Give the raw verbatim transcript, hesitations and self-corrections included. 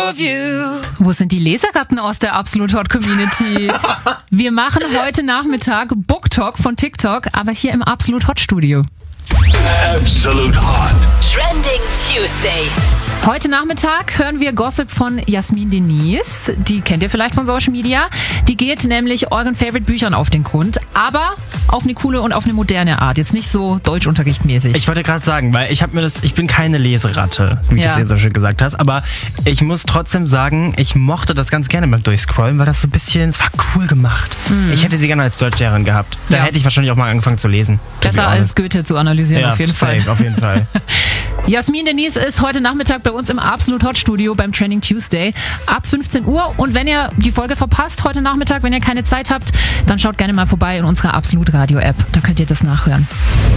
of you. Wo sind die Leseratten aus der Absolut Hot Community? Wir machen heute Nachmittag Book Talk von TikTok, aber hier im Absolut Hot Studio. Absolute Hot. Trending Tuesday. Heute Nachmittag hören wir Gossip von Jasmin Denise. Die kennt ihr vielleicht von Social Media. Die geht nämlich euren Favorite-Büchern auf den Grund, aber auf eine coole und auf eine moderne Art. Jetzt nicht so Deutschunterrichtmäßig. Ich wollte gerade sagen, weil ich habe mir das, ich bin keine Leseratte, wie Ja. du es ja so schön gesagt hast, aber ich muss trotzdem sagen, ich mochte das ganz gerne mal durchscrollen, weil das so ein bisschen, es war cool gemacht. Mhm. Ich hätte sie gerne als Deutschlehrerin gehabt. Da Ja. hätte ich wahrscheinlich auch mal angefangen zu lesen. Besser als Goethe zu analysieren, ja, auf jeden safe, Fall. auf jeden Fall. Jasmin Denise ist heute Nachmittag bei uns im Absolut Hot Studio beim Trending Tuesday ab fünfzehn Uhr. Und wenn ihr die Folge verpasst heute Nachmittag, wenn ihr keine Zeit habt, dann schaut gerne mal vorbei in unserer Absolut Radio App. Da könnt ihr das nachhören.